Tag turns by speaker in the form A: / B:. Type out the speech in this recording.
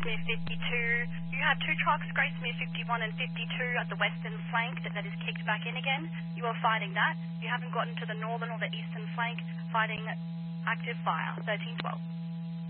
A: Gracemere 52. You have two trucks, Gracemere 51 and 52 at the western flank that is kicked back in again. You are fighting that. You haven't gotten to the northern or the eastern flank, fighting active fire, 1312.